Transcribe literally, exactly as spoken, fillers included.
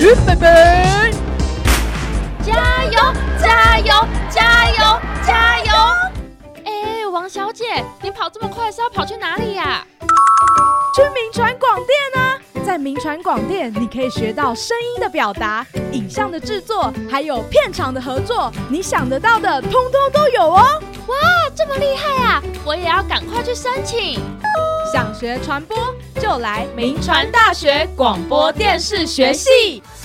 预备备， 加油加油加油加油！哎，王小姐，你跑这么快是要跑去哪里呀？ 去民传广电啊！在民传广电，你可以学到声音的表达、影像的制作，还有片场的合作，你想得到的通通都有哦！ 哇，这么厉害啊！我也要赶快去申请。 想学传播，就来民传大学广播电视学系。